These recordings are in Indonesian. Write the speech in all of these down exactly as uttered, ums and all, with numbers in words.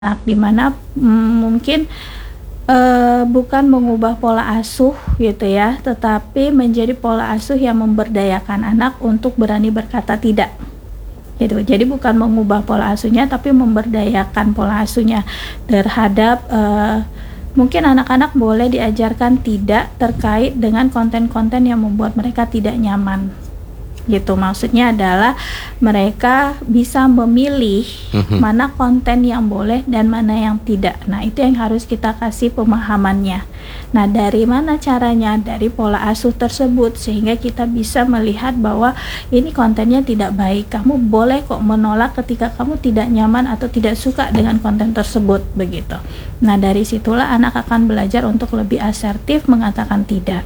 anak, di mana mm, mungkin uh, bukan mengubah pola asuh gitu ya, tetapi menjadi pola asuh yang memberdayakan anak untuk berani berkata tidak gitu. Jadi bukan mengubah pola asuhnya, tapi memberdayakan pola asuhnya terhadap uh, mungkin anak-anak boleh diajarkan tidak terkait dengan konten-konten yang membuat mereka tidak nyaman gitu. Maksudnya adalah mereka bisa memilih mm-hmm. mana konten yang boleh dan mana yang tidak. Nah, itu yang harus kita kasih pemahamannya. Nah, dari mana caranya? Dari pola asuh tersebut, sehingga kita bisa melihat bahwa ini kontennya tidak baik. Kamu boleh kok menolak ketika kamu tidak nyaman atau tidak suka dengan konten tersebut, begitu. Nah, dari situlah anak akan belajar untuk lebih asertif mengatakan tidak.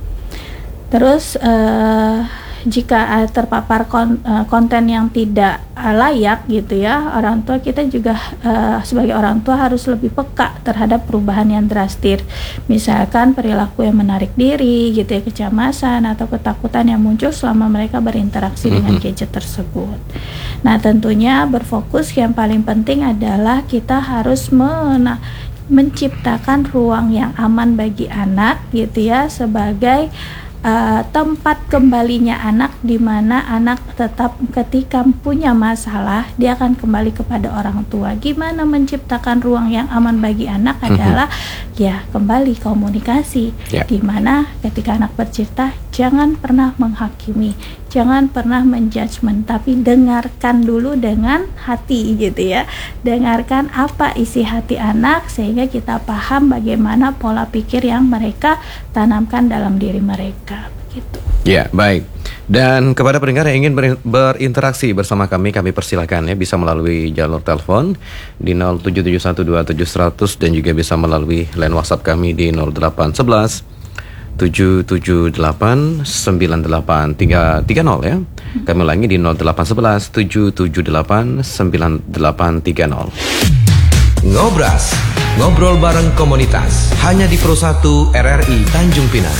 Terus uh, jika terpapar kon, uh, konten yang tidak uh, layak gitu ya, orang tua kita juga uh, sebagai orang tua harus lebih peka terhadap perubahan yang drastis. Misalkan perilaku yang menarik diri gitu ya, kecemasan atau ketakutan yang muncul selama mereka berinteraksi mm-hmm. dengan gadget tersebut. Nah, tentunya berfokus yang paling penting adalah kita harus mena- menciptakan ruang yang aman bagi anak gitu ya, sebagai Uh, tempat kembalinya anak, di mana anak tetap ketika punya masalah dia akan kembali kepada orang tua. Gimana menciptakan ruang yang aman bagi anak adalah mm-hmm. ya kembali komunikasi, yeah. di mana ketika anak bercerita jangan pernah menghakimi, jangan pernah menjudgment, tapi dengarkan dulu dengan hati gitu ya. Dengarkan apa isi hati anak sehingga kita paham bagaimana pola pikir yang mereka tanamkan dalam diri mereka. Begitu. Ya, baik. Dan kepada pendengar yang ingin ber- berinteraksi bersama kami, kami persilakan ya, bisa melalui jalur telepon di nol tujuh tujuh satu dua tujuh seratus dan juga bisa melalui line WhatsApp kami di nol delapan satu satu tujuh tujuh delapan sembilan delapan tiga tiga nol ya. Kami ulangi di nol delapan satu satu tujuh tujuh delapan sembilan delapan tiga nol. Ngobras, ngobrol bareng komunitas, hanya di Pro satu R R I Tanjung Pinang.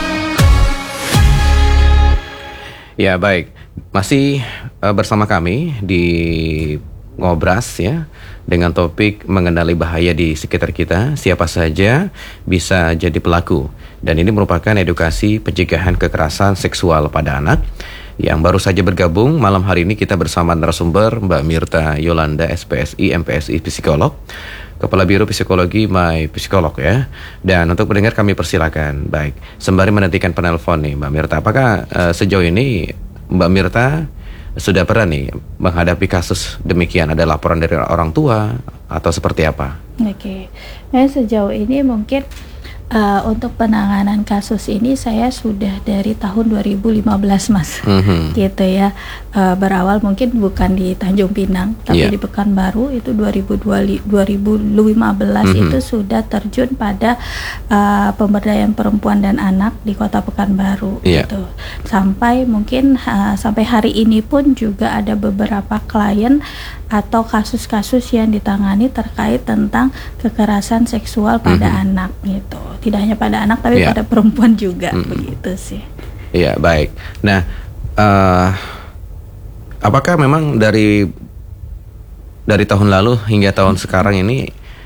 Ya, baik. Masih uh, bersama kami di Ngobras ya, dengan topik mengenali bahaya di sekitar kita. Siapa saja bisa jadi pelaku. Dan ini merupakan edukasi pencegahan kekerasan seksual pada anak. Yang baru saja bergabung malam hari ini, kita bersama narasumber Mbak Mirta Yolanda, S P S I, M P S I Psikolog, Kepala Biro Psikologi My Psikolog ya. Dan untuk pendengar kami persilakan. Baik, sembari menantikan penelpon nih Mbak Mirta, apakah uh, sejauh ini Mbak Mirta sudah pernah nih menghadapi kasus demikian? Ada laporan dari orang tua atau seperti apa? Oke, nah sejauh ini mungkin Uh, untuk penanganan kasus ini saya sudah dari tahun dua ribu lima belas mas, mm-hmm. gitu ya. Uh, berawal mungkin bukan di Tanjung Pinang, tapi yeah. di Pekanbaru itu dua ribu lima belas mm-hmm. itu sudah terjun pada uh, pemberdayaan perempuan dan anak di Kota Pekanbaru, yeah. gitu. Sampai mungkin uh, sampai hari ini pun juga ada beberapa klien atau kasus-kasus yang ditangani terkait tentang kekerasan seksual pada mm-hmm. anak gitu. Tidak hanya pada anak tapi yeah. pada perempuan juga, mm-hmm. begitu sih. Iya, yeah, baik. Nah, uh, apakah memang dari dari tahun lalu hingga tahun mm-hmm. sekarang ini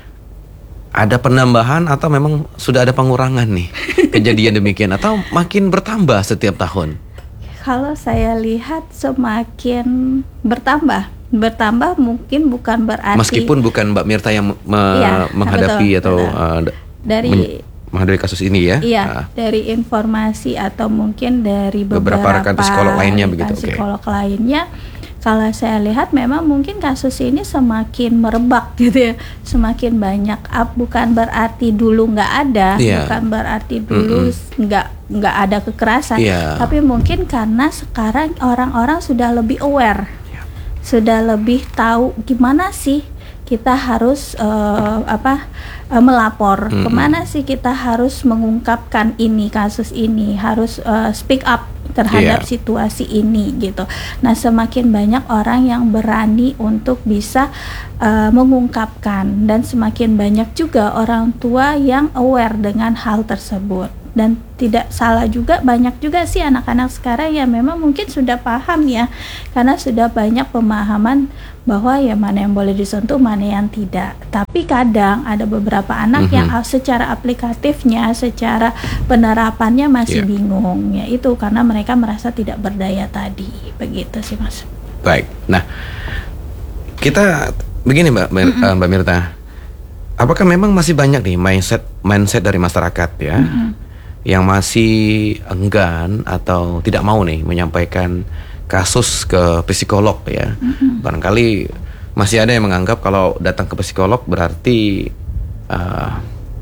ada penambahan atau memang sudah ada pengurangan nih kejadian demikian, atau makin bertambah setiap tahun? Kalau saya lihat semakin bertambah. Bertambah mungkin bukan berarti, meskipun bukan Mbak Mirta yang me- ya, menghadapi betul, atau uh, dari men- menghadapi kasus ini ya. Iya, uh. dari informasi atau mungkin dari beberapa, beberapa rekan psikolog lainnya begitu. Psikolog okay. lainnya, kalau saya lihat memang mungkin kasus ini semakin merebak gitu ya, semakin banyak up. Bukan berarti dulu nggak ada, yeah. bukan berarti dulu nggak nggak ada kekerasan, yeah. tapi mungkin karena sekarang orang-orang sudah lebih aware. Sudah lebih tahu gimana sih kita harus uh, apa uh, melapor, mm-hmm. kemana sih kita harus mengungkapkan ini, kasus ini, harus uh, speak up terhadap yeah. situasi ini gitu. Nah, semakin banyak orang yang berani untuk bisa uh, mengungkapkan, dan semakin banyak juga orang tua yang aware dengan hal tersebut. dan tidak salah juga, banyak juga sih anak-anak sekarang yang memang mungkin sudah paham ya, karena sudah banyak pemahaman bahwa ya mana yang boleh disentuh, mana yang tidak. Tapi kadang ada beberapa anak mm-hmm. yang secara aplikatifnya, secara penerapannya masih yeah. bingung, ya itu karena mereka merasa tidak berdaya tadi, begitu sih Mas. Baik, nah kita begini Mbak mm-hmm. Mbak Mirta, apakah memang masih banyak nih mindset mindset dari masyarakat ya? Mm-hmm. yang masih enggan atau tidak mau nih menyampaikan kasus ke psikolog ya. Mm-hmm. Barangkali masih ada yang menganggap kalau datang ke psikolog berarti uh,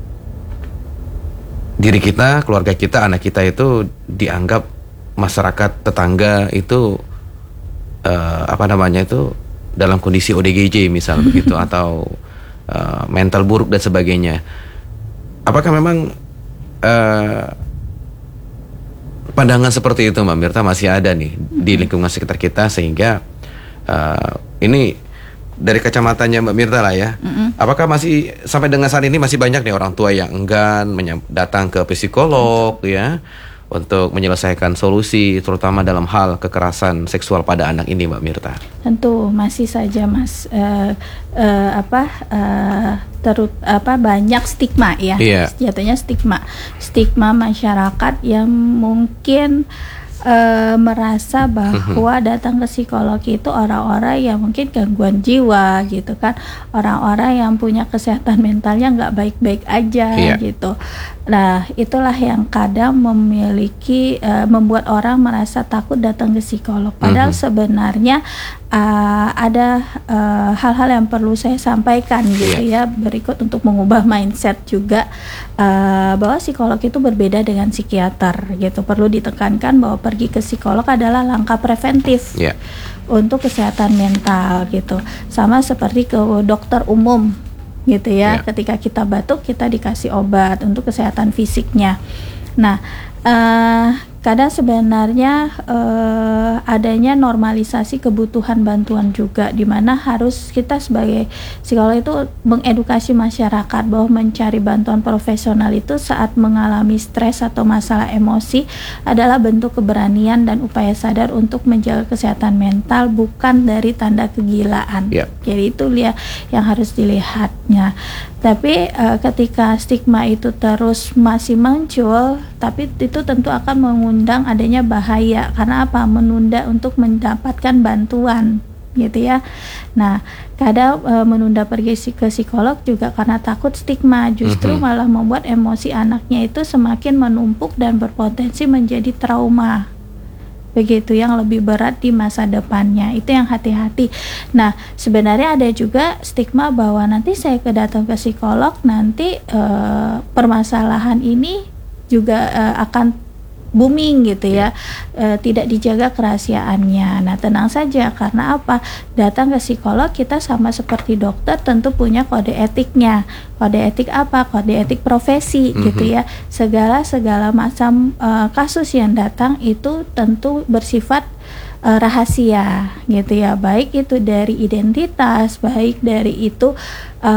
diri kita, keluarga kita, anak kita itu dianggap masyarakat tetangga itu uh, apa namanya itu dalam kondisi O D G J misal begitu atau uh, mental buruk dan sebagainya. Apakah memang Uh, pandangan seperti itu Mbak Mirta masih ada nih mm-hmm. di lingkungan sekitar kita, sehingga uh, ini dari kacamatanya Mbak Mirta lah ya, mm-hmm. apakah masih sampai dengan saat ini masih banyak nih orang tua yang enggan menyam- datang ke psikolog mm-hmm. ya untuk menyelesaikan solusi terutama dalam hal kekerasan seksual pada anak ini Mbak Mirta? Tentu masih saja Mas uh, uh, apa uh, terut apa banyak stigma ya, yeah. jatuhnya stigma stigma masyarakat yang mungkin uh, merasa bahwa datang ke psikolog itu orang-orang yang mungkin gangguan jiwa gitu kan, orang-orang yang punya kesehatan mentalnya nggak baik-baik aja yeah. gitu. Nah itulah yang kadang memiliki uh, membuat orang merasa takut datang ke psikolog. Padahal mm-hmm. sebenarnya uh, ada uh, hal-hal yang perlu saya sampaikan gitu yeah. ya berikut untuk mengubah mindset juga, uh, bahwa psikolog itu berbeda dengan psikiater gitu. Perlu ditekankan bahwa pergi ke psikolog adalah langkah preventif yeah. untuk kesehatan mental gitu. Sama seperti ke dokter umum gitu ya, yeah. ketika kita batuk kita dikasih obat untuk kesehatan fisiknya. Nah uh, kadang sebenarnya uh, adanya normalisasi kebutuhan bantuan juga, di mana harus kita sebagai psikolog itu mengedukasi masyarakat bahwa mencari bantuan profesional itu saat mengalami stres atau masalah emosi adalah bentuk keberanian dan upaya sadar untuk menjaga kesehatan mental, bukan dari tanda kegilaan. Yeah. Jadi itu lihat yang harus dilihatnya. Tapi uh, ketika stigma itu terus masih muncul, tapi itu tentu akan mengundang adanya bahaya. Karena apa? Menunda untuk mendapatkan bantuan gitu ya. Nah kadang uh, menunda pergi ke psikolog juga karena takut stigma, justru mm-hmm. malah membuat emosi anaknya itu semakin menumpuk dan berpotensi menjadi trauma begitu, yang lebih berat di masa depannya. Itu yang hati-hati. Nah sebenarnya ada juga stigma bahwa nanti saya kedatang ke psikolog, nanti uh, permasalahan ini juga uh, akan booming gitu ya, e, tidak dijaga kerahasiaannya. Nah tenang saja, karena apa? Datang ke psikolog kita sama seperti dokter tentu punya kode etiknya. Kode etik apa? Kode etik profesi mm-hmm. gitu ya. Segala segala macam e, kasus yang datang itu tentu bersifat e, rahasia gitu ya. Baik itu dari identitas, baik dari itu e,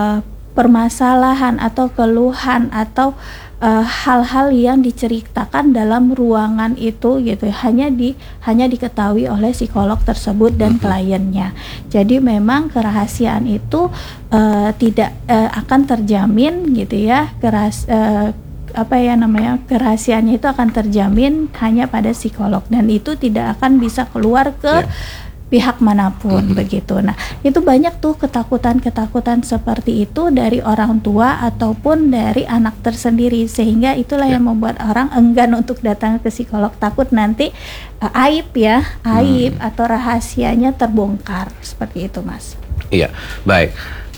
permasalahan atau keluhan atau Uh, hal-hal yang diceritakan dalam ruangan itu gitu, hanya di hanya diketahui oleh psikolog tersebut dan mm-hmm. kliennya. Jadi memang kerahasiaan itu uh, tidak uh, akan terjamin gitu ya, keras uh, apa ya namanya kerahasiaannya itu akan terjamin hanya pada psikolog, dan itu tidak akan bisa keluar ke yeah. pihak manapun mm-hmm. begitu. Nah itu banyak tuh ketakutan-ketakutan seperti itu dari orang tua ataupun dari anak tersendiri, sehingga itulah yeah. yang membuat orang enggan untuk datang ke psikolog, takut nanti uh, aib ya aib hmm. atau rahasianya terbongkar, seperti itu Mas. Iya, baik.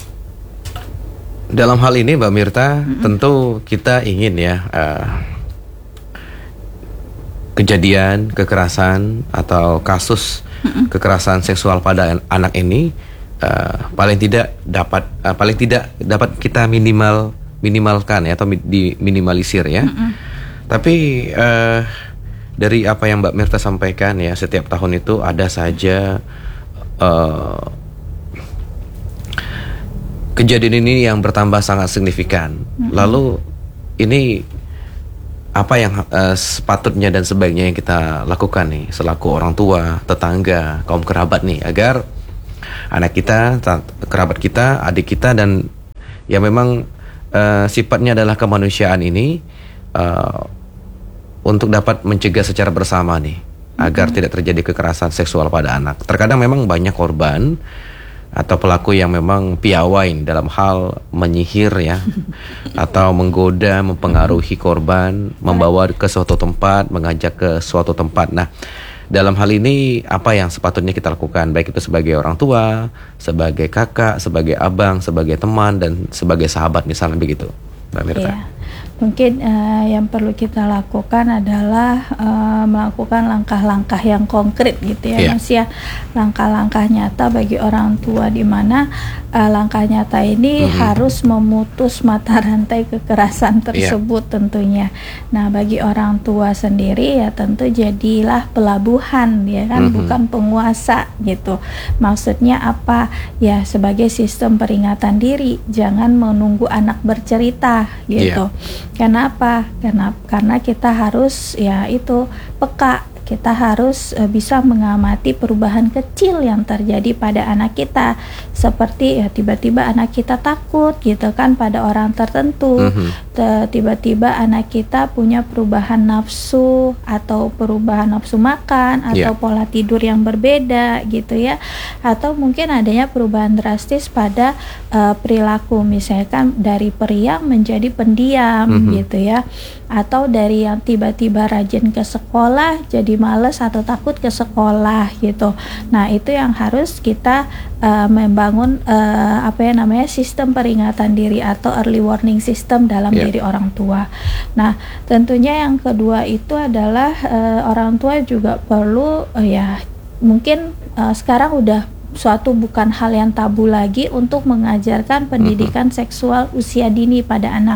Dalam hal ini Mbak Mirta mm-hmm. tentu kita ingin ya uh, kejadian kekerasan atau kasus Mm-mm. kekerasan seksual pada anak ini uh, paling tidak dapat uh, paling tidak dapat kita minimal minimalkan ya, atau diminimalisir ya. Mm-mm. Tapi uh, dari apa yang Mbak Mirta sampaikan ya, setiap tahun itu ada saja uh, kejadian ini yang bertambah sangat signifikan. Mm-mm. Lalu ini apa yang uh, sepatutnya dan sebaiknya yang kita lakukan nih selaku orang tua, tetangga, kaum kerabat nih agar anak kita, kerabat kita, adik kita dan ya memang uh, sifatnya adalah kemanusiaan ini uh, untuk dapat mencegah secara bersama nih agar mm-hmm. tidak terjadi kekerasan seksual pada anak. Terkadang memang banyak korban atau pelaku yang memang piawai dalam hal menyihir ya atau menggoda, mempengaruhi korban, membawa ke suatu tempat, mengajak ke suatu tempat. Nah, dalam hal ini apa yang sepatutnya kita lakukan, baik itu sebagai orang tua, sebagai kakak, sebagai abang, sebagai teman dan sebagai sahabat misalnya begitu, Mbak Mirta? Yeah. Mungkin uh, yang perlu kita lakukan adalah uh, melakukan langkah-langkah yang konkret gitu ya, yeah. Mas ya, langkah-langkah nyata bagi orang tua di mana uh, langkah nyata ini mm-hmm. harus memutus mata rantai kekerasan tersebut yeah. tentunya. Nah, bagi orang tua sendiri ya tentu jadilah pelabuhan ya kan, mm-hmm. bukan penguasa gitu. Maksudnya apa? Ya sebagai sistem peringatan diri, jangan menunggu anak bercerita gitu. Yeah. Kenapa? Karena karena kita harus ya itu peka. Kita harus e, bisa mengamati perubahan kecil yang terjadi pada anak kita, seperti ya tiba-tiba anak kita takut gitu kan pada orang tertentu, mm-hmm. T- tiba-tiba anak kita punya perubahan nafsu atau perubahan nafsu makan atau yeah. pola tidur yang berbeda gitu ya, atau mungkin adanya perubahan drastis pada e, perilaku, misalkan dari periang menjadi pendiam mm-hmm. gitu ya, atau dari yang tiba-tiba rajin ke sekolah jadi malas atau takut ke sekolah gitu. Nah, itu yang harus kita uh, membangun uh, apa ya namanya sistem peringatan diri atau early warning system dalam yeah. diri orang tua. Nah, tentunya yang kedua itu adalah uh, orang tua juga perlu uh, ya mungkin uh, sekarang udah suatu bukan hal yang tabu lagi untuk mengajarkan pendidikan mm-hmm. seksual usia dini pada anak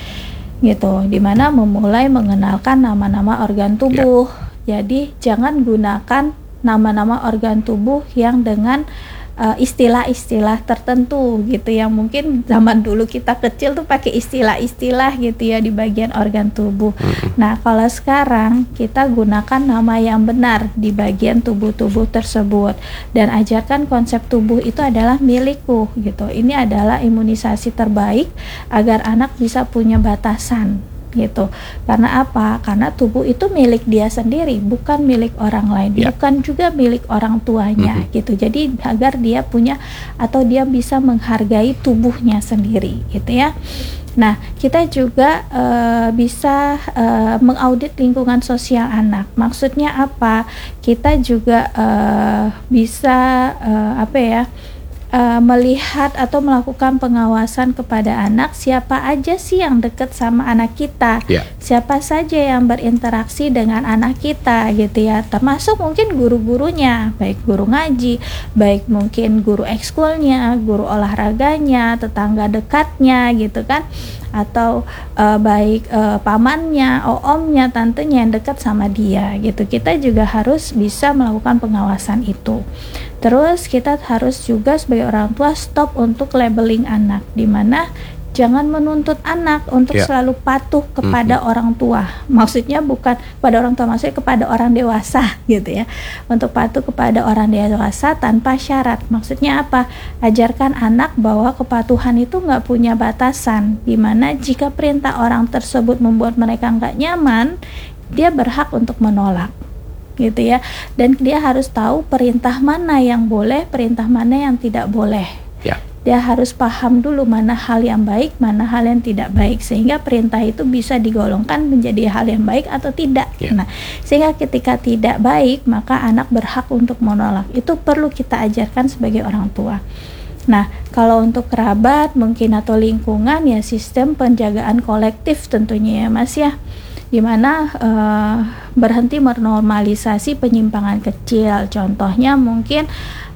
gitu, dimana memulai mengenalkan nama-nama organ tubuh. Yeah. Jadi jangan gunakan nama-nama organ tubuh yang dengan uh, istilah-istilah tertentu gitu, yang mungkin zaman dulu kita kecil tuh pakai istilah-istilah gitu ya di bagian organ tubuh. Mm-hmm. Nah, kalau sekarang kita gunakan nama yang benar di bagian tubuh-tubuh tersebut dan ajarkan konsep tubuh itu adalah milikku gitu. Ini adalah imunisasi terbaik agar anak bisa punya batasan gitu. Karena apa? Karena tubuh itu milik dia sendiri, bukan milik orang lain, yeah. bukan juga milik orang tuanya mm-hmm. gitu. Jadi agar dia punya atau dia bisa menghargai tubuhnya sendiri gitu ya. Nah, kita juga uh, bisa uh, mengaudit lingkungan sosial anak. Maksudnya apa? Kita juga uh, bisa uh, apa ya? Uh, melihat atau melakukan pengawasan kepada anak, siapa aja sih yang dekat sama anak kita, yeah. siapa saja yang berinteraksi dengan anak kita gitu ya, termasuk mungkin guru-gurunya, baik guru ngaji, baik mungkin guru ekskulnya, guru olahraganya, tetangga dekatnya gitu kan, atau uh, baik uh, pamannya, omnya, tantenya yang dekat sama dia gitu. Kita juga harus bisa melakukan pengawasan itu. Terus kita harus juga sebagai orang tua stop untuk labeling anak, di mana jangan menuntut anak untuk yeah. selalu patuh kepada mm-hmm. orang tua. Maksudnya bukan pada orang tua, maksudnya kepada orang dewasa gitu ya. Untuk patuh kepada orang dewasa tanpa syarat. Maksudnya apa? Ajarkan anak bahwa kepatuhan itu nggak punya batasan. Dimana jika perintah orang tersebut membuat mereka nggak nyaman, dia berhak untuk menolak. Gitu ya. Dan dia harus tahu perintah mana yang boleh, perintah mana yang tidak boleh. Ya. Dia harus paham dulu mana hal yang baik, mana hal yang tidak baik, sehingga perintah itu bisa digolongkan menjadi hal yang baik atau tidak. Ya. Nah, sehingga ketika tidak baik, maka anak berhak untuk menolak. Itu perlu kita ajarkan sebagai orang tua. Nah, kalau untuk kerabat mungkin atau lingkungan, ya sistem penjagaan kolektif tentunya ya Mas ya, di mana uh, berhenti menormalisasi penyimpangan kecil. Contohnya mungkin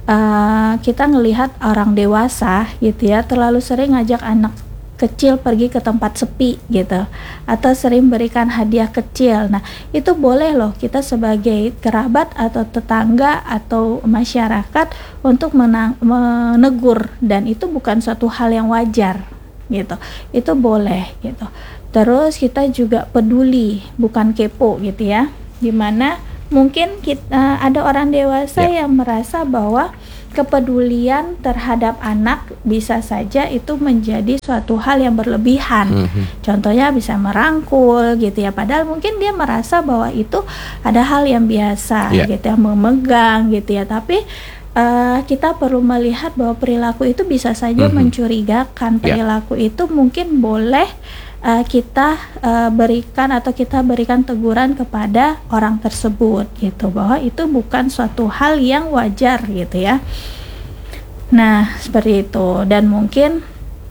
uh, kita ngelihat orang dewasa gitu ya terlalu sering ngajak anak kecil pergi ke tempat sepi gitu, atau sering berikan hadiah kecil. Nah, itu boleh loh kita sebagai kerabat atau tetangga atau masyarakat untuk menang, menegur, dan itu bukan suatu hal yang wajar gitu. Itu boleh gitu. Terus kita juga peduli, bukan kepo gitu ya. Dimana mungkin kita, ada orang dewasa Ya. yang merasa bahwa kepedulian terhadap anak bisa saja itu menjadi suatu hal yang berlebihan. Mhm. Contohnya bisa merangkul gitu ya, padahal mungkin dia merasa bahwa itu ada hal yang biasa Ya. gitu ya, memegang gitu ya. Tapi uh, kita perlu melihat bahwa perilaku itu bisa saja Mhm. mencurigakan. Ya. Perilaku itu mungkin boleh uh, kita uh, berikan atau kita berikan teguran kepada orang tersebut gitu, bahwa itu bukan suatu hal yang wajar gitu ya. Nah seperti itu, dan mungkin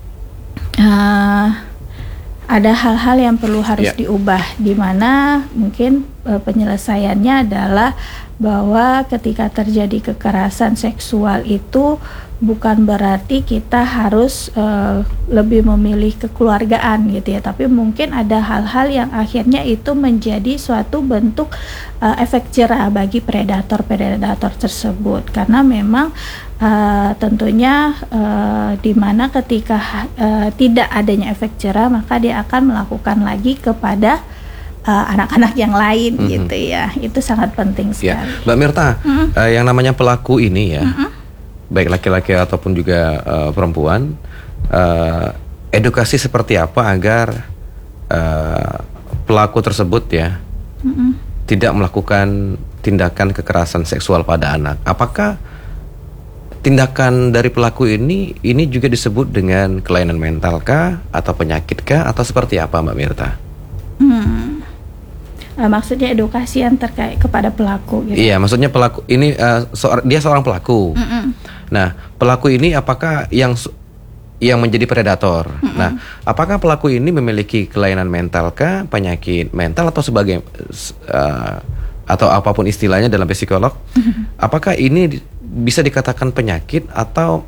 uh, ada hal-hal yang perlu harus Ya. diubah, di mana mungkin uh, penyelesaiannya adalah bahwa ketika terjadi kekerasan seksual itu bukan berarti kita harus uh, lebih memilih kekeluargaan gitu ya, tapi mungkin ada hal-hal yang akhirnya itu menjadi suatu bentuk uh, efek jerah bagi predator-predator tersebut, karena memang uh, tentunya uh, di mana ketika uh, tidak adanya efek jerah, maka dia akan melakukan lagi kepada uh, anak-anak yang lain Mhm. gitu ya. Itu sangat penting sekali. Ya, Mbak Mirta, Mhm. eh, yang namanya pelaku ini ya, Mhm. baik laki-laki ataupun juga eh, perempuan, eh, edukasi seperti apa agar eh, pelaku tersebut ya Mhm. tidak melakukan tindakan kekerasan seksual pada anak? Apakah tindakan dari pelaku ini ini juga disebut dengan kelainan mental kah atau penyakit kah atau seperti apa, Mbak Mirta? Hmm. Uh, maksudnya edukasi yang terkait kepada pelaku gitu. Iya, maksudnya pelaku ini eh, seor- dia seorang pelaku. Mm-mm. Nah, pelaku ini apakah yang su- yang menjadi predator? Mm-mm. Nah, apakah pelaku ini memiliki kelainan mental kah, penyakit mental atau sebagai s- eh, atau apapun istilahnya dalam psikolog? Apakah ini di- bisa dikatakan penyakit atau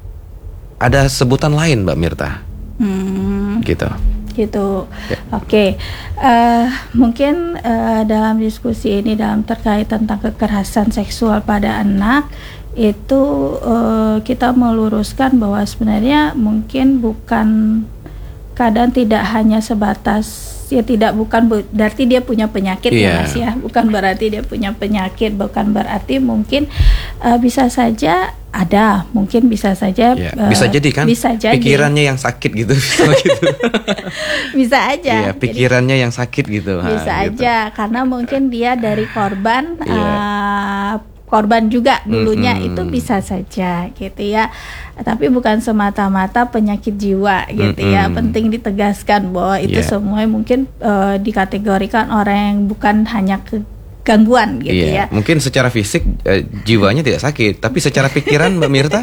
ada sebutan lain, Mbak Mirta? Hmm. Gitu. Gitu. Ya. Oke, eh, mungkin eh, dalam diskusi ini dalam terkait tentang kekerasan seksual pada anak itu eh, kita meluruskan bahwa sebenarnya mungkin bukan, kadang tidak hanya sebatas ya, tidak bukan bu- berarti dia punya penyakit Iya. ya Mas ya, bukan berarti dia punya penyakit, bukan berarti mungkin eh, bisa saja ada, mungkin bisa saja Ya, eh, bisa jadi kan bisa jadi. pikirannya yang sakit gitu, bisa gitu. Bisa aja. Iya, Jadi, pikirannya yang sakit gitu. Ha, bisa gitu. aja karena mungkin dia dari korban Iya. uh, korban juga dulunya, Mm-mm. itu bisa saja gitu ya, tapi bukan semata-mata penyakit jiwa gitu ya. Mm-mm. Penting ditegaskan bahwa itu Iya. semua mungkin uh, dikategorikan orang yang bukan hanya ke gangguan gitu Iya, ya. mungkin secara fisik eh, jiwanya tidak sakit, tapi secara pikiran Mbak Mirta,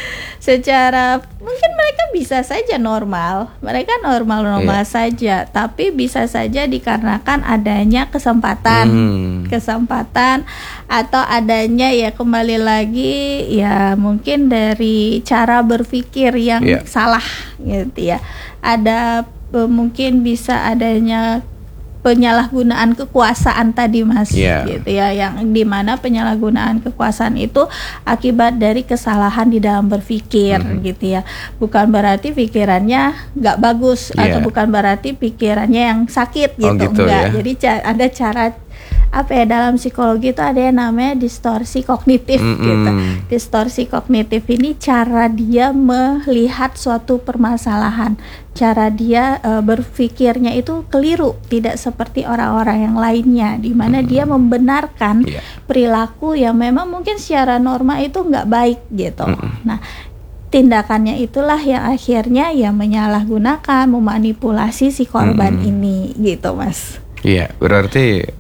Secara mungkin mereka bisa saja normal, mereka normal-normal Iya. saja, tapi bisa saja dikarenakan adanya kesempatan, Hmm. kesempatan atau adanya ya kembali lagi ya mungkin dari cara berpikir yang Iya. salah gitu ya. Ada eh, mungkin bisa adanya penyalahgunaan kekuasaan tadi Mas, Iya. gitu ya, yang dimana penyalahgunaan kekuasaan itu akibat dari kesalahan di dalam berpikir Mhm. gitu ya, bukan berarti pikirannya nggak bagus Iya. atau bukan berarti pikirannya yang sakit Oh, gitu, gitu enggak. ya. Jadi ca- ada cara apa ya, dalam psikologi itu ada yang namanya distorsi kognitif Mm-mm. gitu. Distorsi kognitif ini cara dia melihat suatu permasalahan, cara dia e, berpikirnya itu keliru, tidak seperti orang-orang yang lainnya, di mana dia membenarkan Iya. perilaku yang memang mungkin secara norma itu nggak baik gitu. Mm-mm. Nah, tindakannya itulah yang akhirnya ya menyalahgunakan, memanipulasi si korban Mm-mm. ini gitu, Mas. Iya, berarti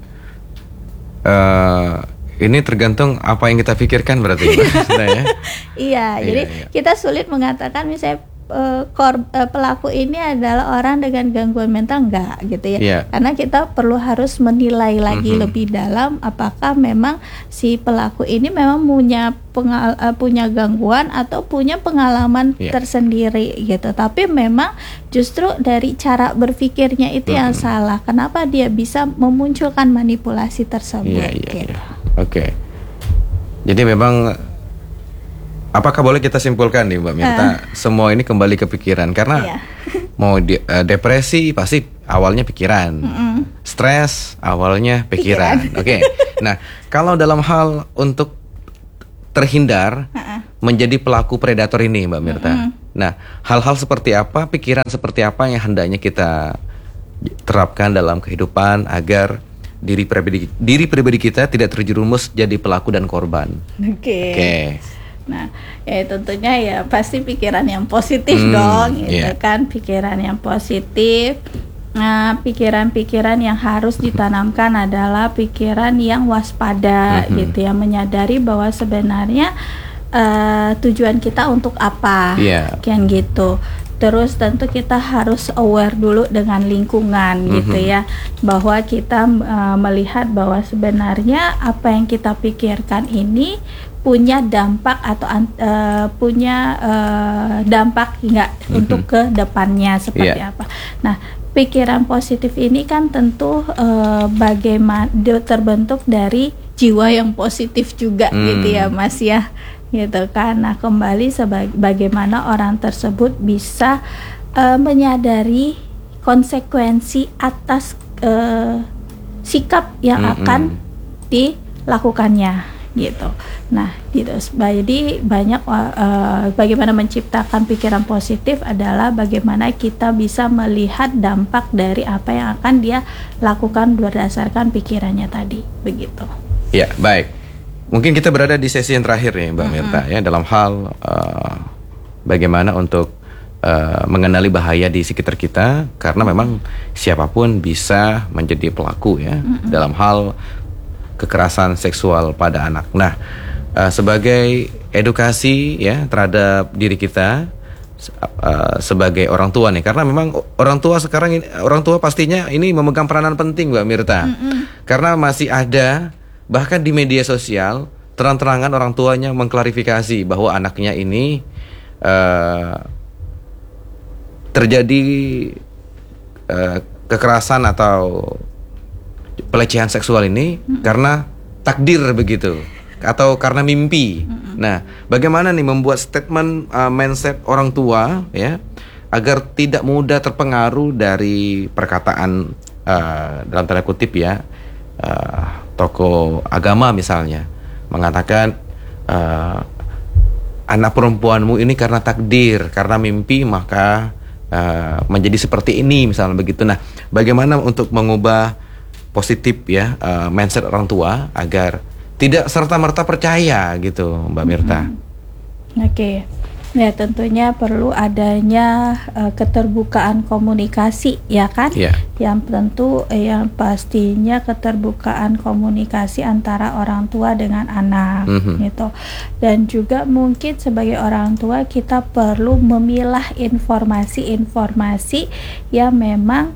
eh ini tergantung apa yang kita pikirkan berarti, Mbak. Nah, ya. Iya, jadi iya. kita sulit mengatakan misalnya eh, kor- eh, pelaku ini adalah orang dengan gangguan mental, enggak gitu ya. Iya. Karena kita perlu harus menilai lagi Mhm. lebih dalam apakah memang si pelaku ini memang punya pengal- eh, punya gangguan atau punya pengalaman Iya. tersendiri gitu. Tapi memang justru dari cara berpikirnya itu yang Mhm. salah. Kenapa dia bisa memunculkan manipulasi tersebut Iya, iya, gitu. iya. Oke. Jadi memang apakah boleh kita simpulkan nih Mbak Mirta, semua ini kembali ke pikiran karena Iya. mau di, uh, depresi pasti awalnya pikiran, mm-hmm. stres awalnya pikiran. Oke, okay. Nah kalau dalam hal untuk terhindar uh-uh. menjadi pelaku predator ini, Mbak Mirta, mm-hmm. nah hal-hal seperti apa, pikiran seperti apa yang hendaknya kita terapkan dalam kehidupan agar diri pribadi diri pribadi kita tidak terjerumus jadi pelaku dan korban. Oke. Okay. Okay. Nah, ya tentunya ya pasti pikiran yang positif hmm, dong, gitu yeah. kan, pikiran yang positif. Nah, pikiran-pikiran yang harus ditanamkan adalah pikiran yang waspada, mm-hmm. gitu ya, menyadari bahwa sebenarnya uh, tujuan kita untuk apa, yeah. kan gitu. Terus tentu kita harus aware dulu dengan lingkungan, mm-hmm. gitu ya, bahwa kita uh, melihat bahwa sebenarnya apa yang kita pikirkan ini punya dampak atau uh, punya uh, dampak enggak mm-hmm. untuk ke depannya seperti yeah. apa. Nah, pikiran positif ini kan tentu uh, bagaimana terbentuk dari jiwa yang positif juga, mm. gitu ya Mas ya. Gitu kan. Nah, kembali sebagai bagaimana orang tersebut bisa uh, menyadari konsekuensi atas uh, sikap yang mm-hmm. akan dilakukannya, gitu. Nah, gitu. Jadi banyak uh, bagaimana menciptakan pikiran positif adalah bagaimana kita bisa melihat dampak dari apa yang akan dia lakukan berdasarkan pikirannya tadi, begitu. Ya, baik. Mungkin kita berada di sesi yang terakhir nih, Mbak Mirta, mm-hmm. ya, dalam hal uh, bagaimana untuk uh, mengenali bahaya di sekitar kita, karena memang siapapun bisa menjadi pelaku ya, mm-hmm. dalam hal kekerasan seksual pada anak. Nah, uh, sebagai edukasi ya terhadap diri kita uh, sebagai orang tua nih, karena memang orang tua sekarang ini, orang tua pastinya ini memegang peranan penting, Mbak Mirta, mm-hmm. karena masih ada bahkan di media sosial terang-terangan orang tuanya mengklarifikasi bahwa anaknya ini uh, terjadi uh, kekerasan atau pelecehan seksual ini mm-hmm. karena takdir begitu atau karena mimpi. Mm-hmm. Nah, bagaimana nih membuat statement uh, mindset orang tua ya agar tidak mudah terpengaruh dari perkataan uh, dalam tanda kutip ya uh, tokoh agama misalnya mengatakan uh, anak perempuanmu ini karena takdir, karena mimpi maka uh, menjadi seperti ini misalnya begitu. Nah, bagaimana untuk mengubah positif ya uh, mindset orang tua agar tidak serta-merta percaya gitu, Mbak Mirta? Mm-hmm. Oke. Okay. Ya, tentunya perlu adanya uh, keterbukaan komunikasi, ya kan? Yeah. Yang tentu eh, yang pastinya keterbukaan komunikasi antara orang tua dengan anak, mm-hmm. gitu. Dan juga mungkin sebagai orang tua kita perlu memilah informasi-informasi yang memang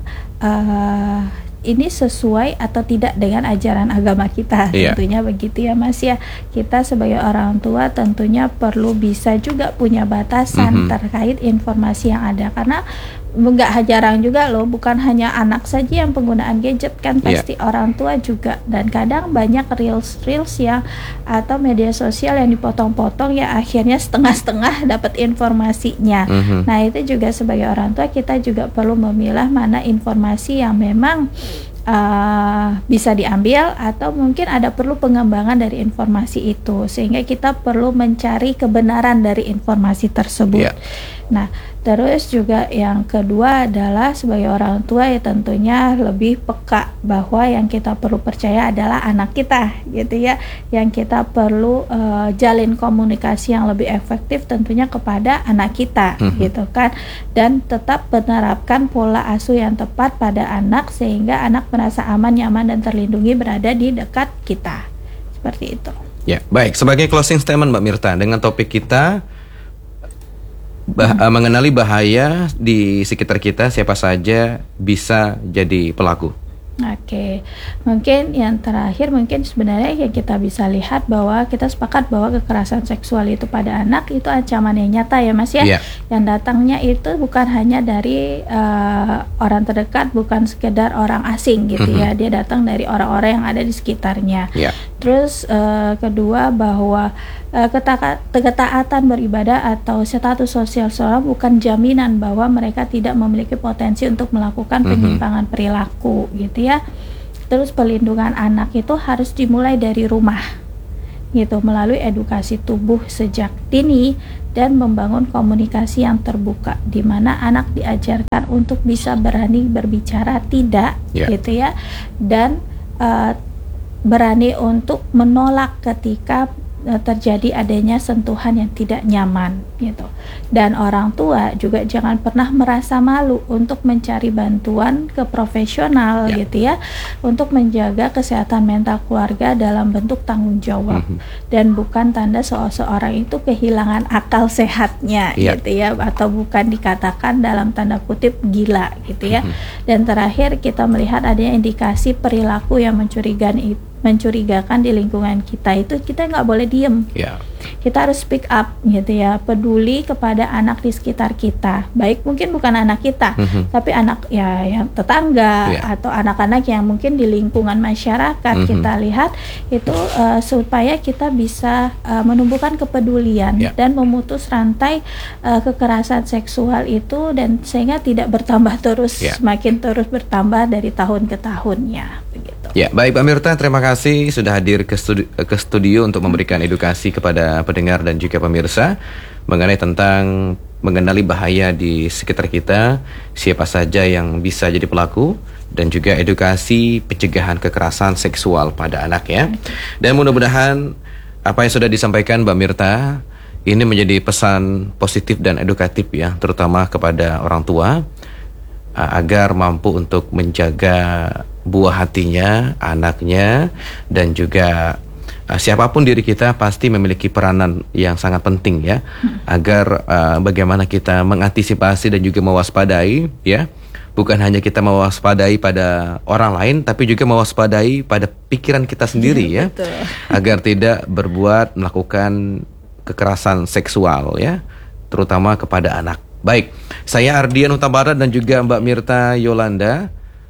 uh, ini sesuai atau tidak dengan ajaran agama kita, iya. tentunya begitu ya Mas ya. Kita sebagai orang tua tentunya perlu bisa juga punya batasan mm-hmm. terkait informasi yang ada, karena nggak jarang juga loh, bukan hanya anak saja yang penggunaan gadget kan, pasti yeah. orang tua juga. Dan kadang banyak reels-reels yang atau media sosial yang dipotong-potong ya akhirnya setengah-setengah dapat informasinya. Mm-hmm. Nah, itu juga sebagai orang tua kita juga perlu memilah mana informasi yang memang Uh, bisa diambil atau mungkin ada perlu pengembangan dari informasi itu, sehingga kita perlu mencari kebenaran dari informasi tersebut. Yeah. Nah, terus juga yang kedua adalah sebagai orang tua ya tentunya lebih peka bahwa yang kita perlu percaya adalah anak kita, gitu ya. Yang kita perlu uh, jalin komunikasi yang lebih efektif tentunya kepada anak kita, mm-hmm. gitu kan. Dan tetap menerapkan pola asuh yang tepat pada anak sehingga anak merasa aman, nyaman, dan terlindungi berada di dekat kita. Seperti itu. Ya, baik. Sebagai closing statement Mbak Mirta, dengan topik kita bah- hmm. mengenali bahaya di sekitar kita, siapa saja bisa jadi pelaku. Oke, mungkin yang terakhir mungkin sebenarnya yang kita bisa lihat bahwa kita sepakat bahwa kekerasan seksual itu pada anak itu ancaman yang nyata ya Mas ya, yeah. yang datangnya itu bukan hanya dari uh, orang terdekat, bukan sekedar orang asing gitu mm-hmm. ya, dia datang dari orang-orang yang ada di sekitarnya. Yeah. Terus uh, kedua bahwa uh, ketaka- ketaatan beribadah atau status sosial seseorang bukan jaminan bahwa mereka tidak memiliki potensi untuk melakukan penyimpangan mm-hmm. perilaku gitu ya. Terus pelindungan anak itu harus dimulai dari rumah gitu, melalui edukasi tubuh sejak dini dan membangun komunikasi yang terbuka di mana anak diajarkan untuk bisa berani berbicara tidak yeah. gitu ya, dan uh, berani untuk menolak ketika uh, terjadi adanya sentuhan yang tidak nyaman gitu. Dan orang tua juga jangan pernah merasa malu untuk mencari bantuan ke profesional ya. gitu ya, untuk menjaga kesehatan mental keluarga dalam bentuk tanggung jawab mm-hmm. dan bukan tanda seseorang itu kehilangan akal sehatnya ya. gitu ya, atau bukan dikatakan dalam tanda kutip gila gitu ya. Mm-hmm. Dan terakhir kita melihat adanya indikasi perilaku yang mencurigakan itu mencurigakan di lingkungan kita, itu kita nggak boleh diem yeah. kita harus speak up gitu ya, peduli kepada anak di sekitar kita, baik mungkin bukan anak kita mm-hmm. tapi anak ya yang tetangga yeah. atau anak-anak yang mungkin di lingkungan masyarakat mm-hmm. kita lihat itu uh, supaya kita bisa uh, menumbuhkan kepedulian yeah. dan memutus rantai uh, kekerasan seksual itu, dan sehingga tidak bertambah terus yeah. semakin terus bertambah dari tahun ke tahunnya begitu. Ya, baik Mbak Mirta, terima kasih sudah hadir ke studio, ke studio untuk memberikan edukasi kepada pendengar dan juga pemirsa mengenai tentang mengenali bahaya di sekitar kita, siapa saja yang bisa jadi pelaku, dan juga edukasi pencegahan kekerasan seksual pada anak ya. Dan mudah-mudahan apa yang sudah disampaikan Mbak Mirta ini menjadi pesan positif dan edukatif ya, terutama kepada orang tua agar mampu untuk menjaga buah hatinya, anaknya, dan juga uh, siapapun diri kita pasti memiliki peranan yang sangat penting ya, hmm. agar uh, bagaimana kita mengantisipasi dan juga mewaspadai ya, bukan hanya kita mewaspadai pada orang lain, tapi juga mewaspadai pada pikiran kita sendiri ya, ya agar tidak berbuat melakukan kekerasan seksual ya, terutama kepada anak. Baik, saya Ardian Huta Barat dan juga Mbak Mirta Yolanda,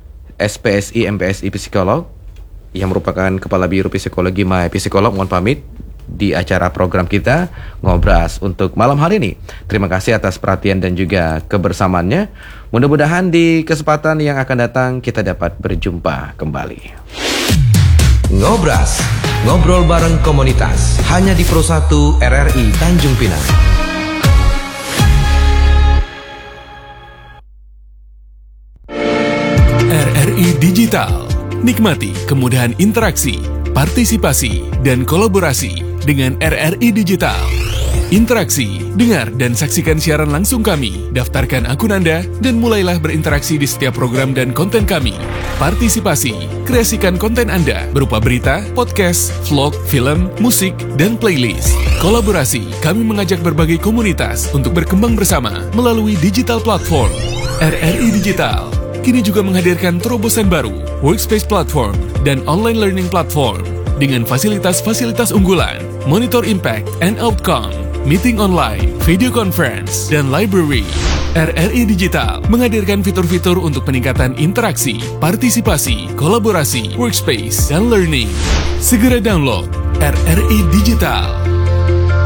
S P S I M P S I Psikolog, yang merupakan Kepala Biro Psikologi My Psikolog, mohon pamit di acara program kita Ngobras untuk malam hari ini. Terima kasih atas perhatian dan juga kebersamaannya. Mudah-mudahan di kesempatan yang akan datang kita dapat berjumpa kembali. Ngobras, ngobrol bareng komunitas, hanya di Pro satu R R I Tanjung Pinang. R R I Digital. Nikmati kemudahan interaksi, partisipasi, dan kolaborasi dengan R R I Digital. Interaksi, dengar dan saksikan siaran langsung kami, daftarkan akun Anda, dan mulailah berinteraksi di setiap program dan konten kami. Partisipasi, kreasikan konten Anda berupa berita, podcast, vlog, film, musik, dan playlist. Kolaborasi, kami mengajak berbagai komunitas untuk berkembang bersama melalui digital platform. R R I Digital kini juga menghadirkan terobosan baru, workspace platform, dan online learning platform dengan fasilitas-fasilitas unggulan, monitor impact and outcome, meeting online, video conference, dan library. R R I Digital menghadirkan fitur-fitur untuk peningkatan interaksi, partisipasi, kolaborasi, workspace, dan learning. Segera download R R I Digital.